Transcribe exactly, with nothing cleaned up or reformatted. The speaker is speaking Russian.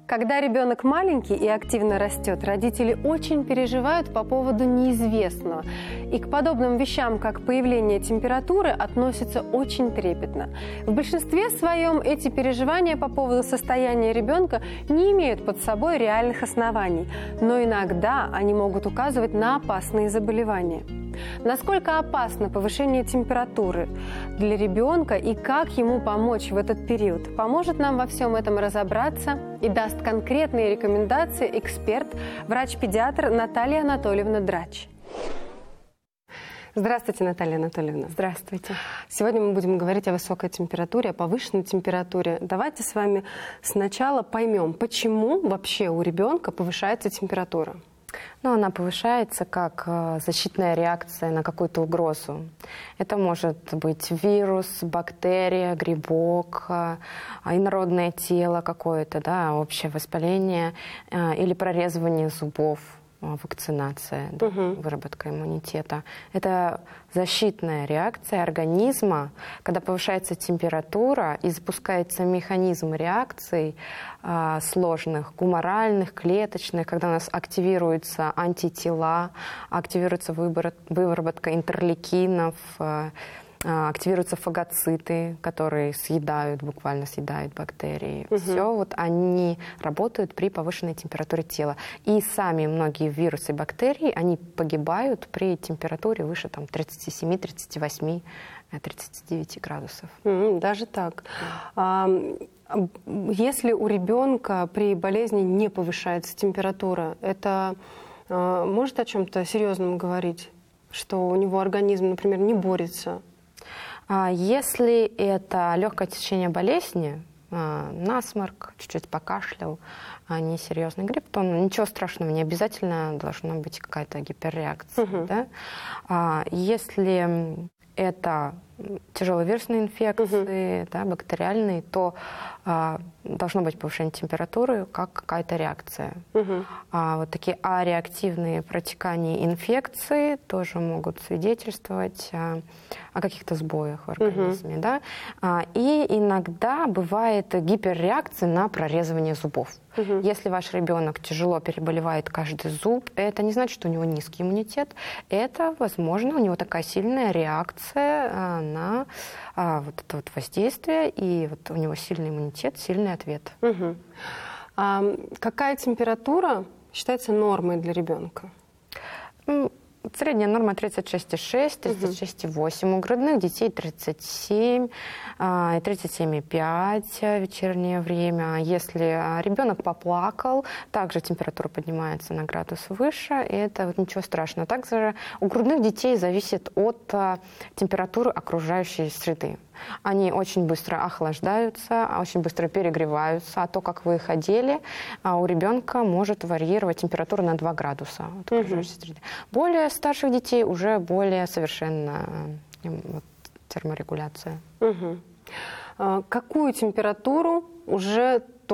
Когда ребенок маленький и активно растет, родители очень переживают по поводу неизвестного. И к подобным вещам, как появление температуры, относятся очень трепетно. В большинстве своем эти переживания по поводу состояния ребенка не имеют под собой реальных оснований, но иногда они могут указывать на опасные заболевания. Насколько опасно повышение температуры для ребенка и как ему помочь в этот период, поможет нам во всем этом разобраться и даст конкретные рекомендации эксперт, врач-педиатр Наталья Анатольевна Драч. Здравствуйте, Наталья Анатольевна. Здравствуйте. Сегодня мы будем говорить о высокой температуре, о повышенной температуре. Давайте с вами сначала поймем, почему вообще у ребенка повышается температура. Ну, она повышается как защитная реакция на какую-то угрозу. Это может быть вирус, бактерия, грибок, инородное тело какое-то, да, общее воспаление или прорезывание зубов. Вакцинация, да, угу. выработка иммунитета. Это защитная реакция организма, когда повышается температура и запускается механизм реакций э, сложных, гуморальных, клеточных, когда у нас активируются антитела, активируется выработка интерлейкинов, э, активируются фагоциты, которые съедают, буквально съедают бактерии. Угу. Все вот они работают при повышенной температуре тела. И сами многие вирусы и бактерии, они погибают при температуре выше там, тридцати семи, тридцати восьми, тридцати девяти градусов. Mm, даже так. А, если у ребенка при болезни не повышается температура, это а, может о чем-то серьезном говорить? Что у него организм, например, не борется? Если это легкое течение болезни, насморк, чуть-чуть покашлял, не серьезный грипп, то ничего страшного, не обязательно должна быть какая-то гиперреакция. Угу. Да? Если это тяжелые вирусные инфекции, угу. да, бактериальные, то а, должно быть повышение температуры, как какая-то реакция. Угу. А вот такие ареактивные протекания инфекции тоже могут свидетельствовать а, о каких-то сбоях в организме. Угу. Да? А, и иногда бывает гиперреакция на прорезывание зубов. Угу. Если ваш ребенок тяжело переболевает каждый зуб, это не значит, что у него низкий иммунитет. Это, возможно, у него такая сильная реакция а, на а, вот это вот воздействие, и вот у него сильный иммунитет, сильный ответ. Угу. А какая температура считается нормой для ребенка? Средняя норма тридцать шесть и шесть, тридцать шесть и восемь. У грудных детей тридцать семь, тридцать семь и пять в вечернее время. Если ребенок поплакал, также температура поднимается на градус выше, и это вот ничего страшного. Также у грудных детей зависит от температуры окружающей среды. Они очень быстро охлаждаются, очень быстро перегреваются, а то, как вы их одели, у ребенка может варьировать температура на два градуса от окружающей угу. среды. Более старших детей уже более совершенная вот, терморегуляция. Угу. А какую температуру уже